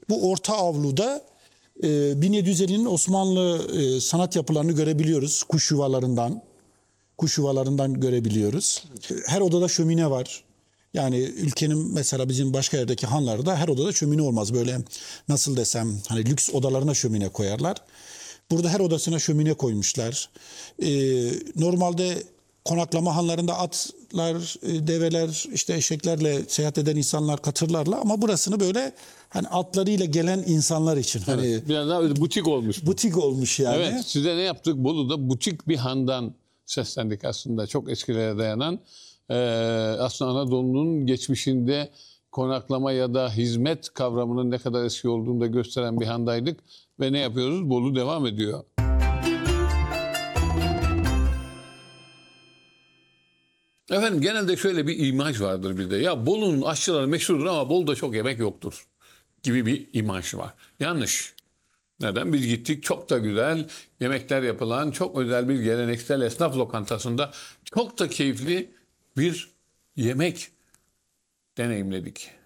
Bu orta avluda 1750'nin Osmanlı sanat yapılarını görebiliyoruz. Kuş yuvalarından görebiliyoruz. Her odada şömine var. Yani ülkenin mesela bizim başka yerdeki hanlarda her odada şömine olmaz. Böyle nasıl desem hani lüks odalarına şömine koyarlar. Burada her odasına şömine koymuşlar. Normalde konaklama hanlarında atlar, develer, işte eşeklerle seyahat eden insanlar katırlarla, ama burasını böyle hani atlarıyla gelen insanlar için hani Evet, biraz daha öyle butik olmuş. butik olmuş yani. Evet, size ne yaptık? Bolu'da butik bir handan seslendik aslında. Çok eskilere dayanan. Aslında Anadolu'nun geçmişinde konaklama ya da hizmet kavramının ne kadar eski olduğunu da gösteren bir handaydık. Ve ne yapıyoruz? Bolu devam ediyor. Efendim genelde şöyle bir imaj vardır bizde. Ya Bolu'nun aşçıları meşhurdur ama Bolu'da çok yemek yoktur gibi bir imaj var. Yanlış. Neden? Biz gittik, çok da güzel yemekler yapılan çok özel bir geleneksel esnaf lokantasında çok da keyifli bir yemek deneyimledik.